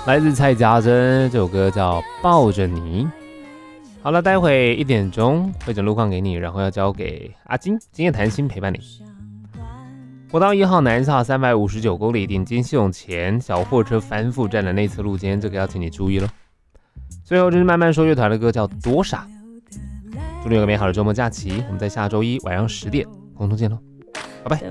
来自蔡家珍，这首歌叫《抱着你》。好了，待会1点钟会整路况给你，然后要交给阿金，今夜谈心陪伴你。国道1号南下359公里，顶金系统前小货车翻覆占了内侧路肩，这个要请你注意了。最后就是慢慢说乐团的歌叫《多傻》，祝你有个美好的周末假期。我们在下周一晚上10点空中见喽，拜拜。